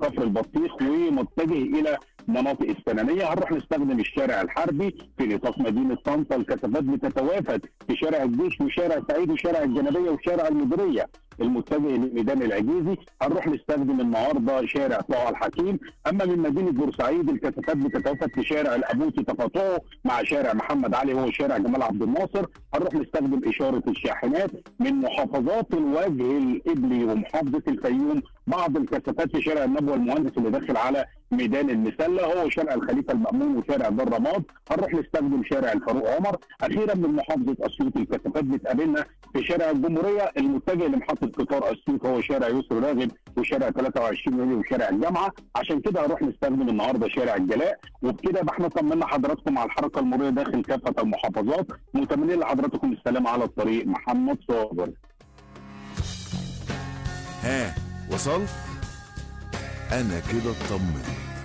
كفر البطيخ ومتجه الى مناطق السنانيه. هنروح نستخدم الشارع الحربي في نطاق مدينه طنطا. الكثافات بتتوافد في شارع الجيش وشارع سعيد وشارع الجنوبيه وشارع المديريه المتجه لميدان العجيزي. هنروح نستخدم النهارده شارع طه الحكيم. اما من مدينه بورسعيد الكثافات بتتوافد في شارع الابوسي تقاطعه مع شارع محمد علي وهو شارع جمال عبد الناصر. هنروح نستخدم اشاره الشاحنات من محافظات الوجه القبلي ومحافظه الفيوم. بعض الكثافات في شارع النبوه المهندس اللي داخل على ميدان المسله هو شارع الخليفه المامون وشارع دار رماد. هنروح نستخدم شارع الفاروق عمر. اخيرا من محافظه اسيوط الكثافات بتقابلنا في شارع الجمهوريه المتجه لمحطه قطار اسيوط هو شارع يسر راغب وشارع 23 يوليو وشارع الجامعه. عشان كده هنروح نستخدم النهارده شارع الجلاء. وبكده يبقى احنا طمنا حضراتكم على الحركه المروريه داخل كافه المحافظات. متمنين لحضراتكم السلام على الطريق. محمد صابر. ها وصلت؟ انا كده اطمنت.